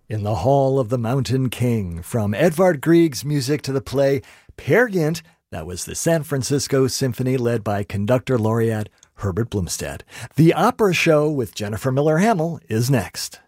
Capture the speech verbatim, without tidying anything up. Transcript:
In the Hall of the Mountain King, from Edvard Grieg's music to the play Peer Gynt, that was the San Francisco Symphony led by conductor laureate Herbert Blomstedt. The opera show with Jennifer Miller Hamill is next.